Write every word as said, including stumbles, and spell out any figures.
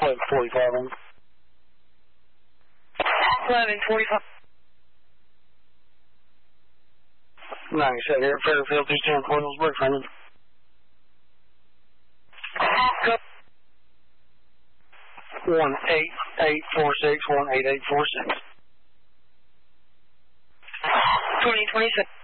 eleven forty-five on. eleven forty-five. ninety-seven here at Fairfield, two ten Cornelsburg, friendly. Go. one eight eight four six, one eight eight four six. twenty twenty-six.